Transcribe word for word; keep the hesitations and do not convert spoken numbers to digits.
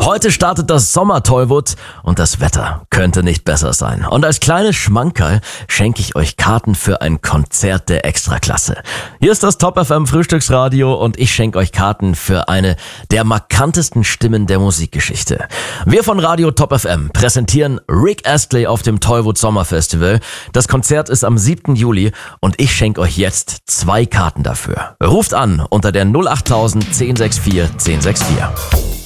Heute startet das Sommer-Tollwood und das Wetter könnte nicht besser sein. Und als kleines Schmankerl schenke ich euch Karten für ein Konzert der Extraklasse. Hier ist das Top F M Frühstücksradio und ich schenke euch Karten für eine der markantesten Stimmen der Musikgeschichte. Wir von Radio Top F M präsentieren Rick Astley auf dem Tollwood Sommerfestival. Das Konzert ist am siebten Juli und ich schenke euch jetzt zwei Karten dafür. Ruft an unter der null acht null null eins null sechs vier eins null sechs vier.